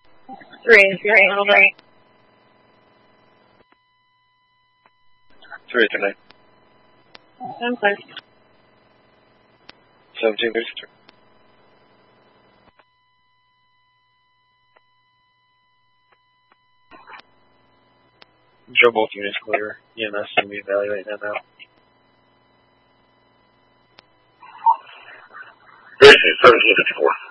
3, you're a little bit. 3 tonight. I'm clear. 1753. Show both units clear. EMS and be evaluating that now. 1754.